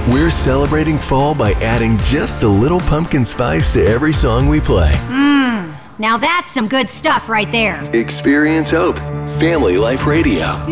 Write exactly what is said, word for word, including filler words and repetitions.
We're celebrating fall by adding just a little pumpkin spice to every song we play. Mmm, now that's some good stuff right there. Experience hope. Family Life Radio.